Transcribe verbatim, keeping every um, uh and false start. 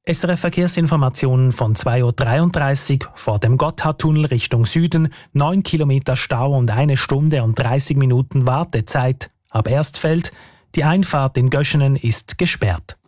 S R F Verkehrsinformationen von zwei Uhr dreiunddreißig vor dem Gotthardtunnel Richtung Süden, neun Kilometer Stau und eine Stunde und dreißig Minuten Wartezeit. Ab Erstfeld, die Einfahrt in Göschenen ist gesperrt.